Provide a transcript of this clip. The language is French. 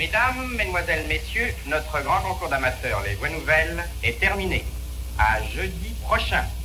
Mesdames, Mesdemoiselles, Messieurs, notre grand concours d'amateurs Les Voix Nouvelles est terminé. À jeudi prochain.